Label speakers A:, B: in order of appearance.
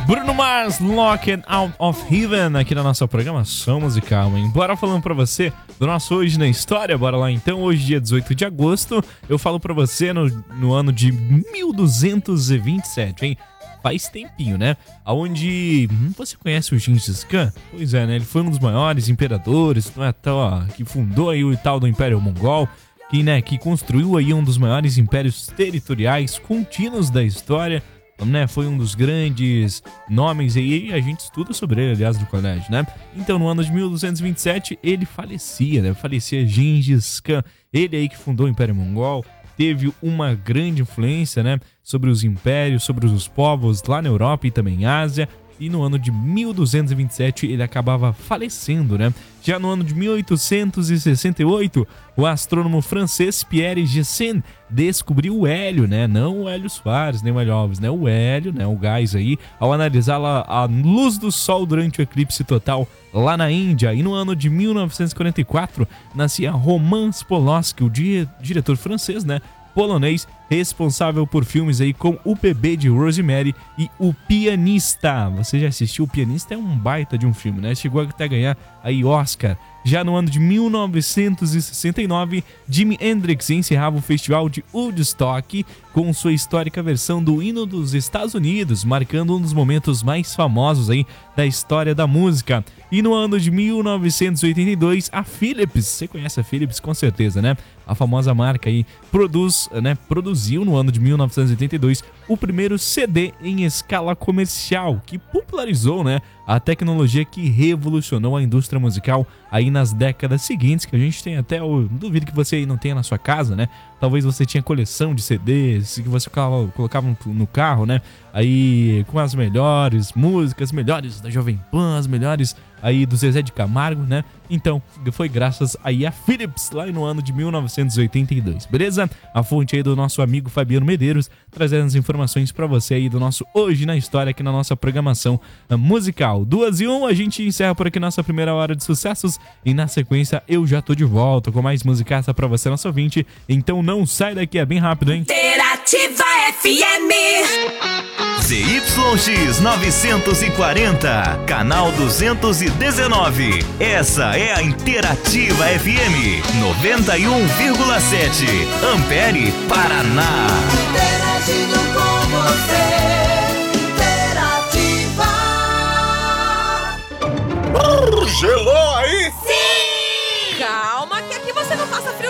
A: Bruno Mars, Locked Out of Heaven, aqui na nossa programação musical, hein? Bora falando pra você do nosso Hoje na História, bora lá então. Hoje, dia 18 de agosto, eu falo pra você no ano de 1227, hein? Faz tempinho, né? Aonde você conhece o Gengis Khan? Pois é, né? Ele foi um dos maiores imperadores, não é, que fundou aí o tal do Império Mongol, que construiu aí um dos maiores impérios territoriais contínuos da história, né? Foi um dos grandes nomes aí, a gente estuda sobre ele, aliás, no colégio, né? Então, no ano de 1227, ele falecia, né? Falecia Gengis Khan, ele aí que fundou o Império Mongol, teve uma grande influência, né, sobre os impérios, sobre os povos lá na Europa e também em Ásia. E no ano de 1227 ele acabava falecendo, né? Já no ano de 1868, o astrônomo francês Pierre Gessein descobriu o hélio, né? Não o Hélio Soares, nem o Hélio Alves, né? O hélio, né? O gás aí, ao analisar a luz do Sol durante o eclipse total lá na Índia. E no ano de 1944, nascia Roman Polonsky, o diretor francês, né? Polonês, responsável por filmes aí como O Bebê de Rosemary e O Pianista. Você já assistiu? O Pianista é um baita de um filme, né? Chegou até a ganhar aí Oscar. Já no ano de 1969, Jimi Hendrix encerrava o festival de Woodstock com sua histórica versão do hino dos Estados Unidos, marcando um dos momentos mais famosos aí da história da música. E no ano de 1982, a Philips, você conhece a Philips com certeza, né? A famosa marca aí produziu no ano de 1982 o primeiro CD em escala comercial, que popularizou, né, a tecnologia que revolucionou a indústria musical aí nas décadas seguintes, que a gente tem até, duvido que você aí não tenha na sua casa, né? Talvez você tinha coleção de CDs que você colocava no carro, né? Aí com as melhores músicas, melhores da Jovem Pan, as melhores aí do Zezé de Camargo, né? Então, foi graças aí a Philips, lá no ano de 1982, beleza? A fonte aí do nosso amigo Fabiano Medeiros, trazendo as informações pra você aí do nosso Hoje na História, aqui na nossa programação musical. 2:01, a gente encerra por aqui nossa primeira hora de sucessos e na sequência eu já tô de volta com mais musicaça pra você, nosso ouvinte. Então não sai daqui, é bem rápido, hein?
B: Interativa FM
C: ZYX 940, canal 219. Essa é a Interativa FM 91,7, Ampere, Paraná.
B: Interagindo com você, Interativa.
D: Gelou aí?
B: Sim! Calma que aqui você não passa frio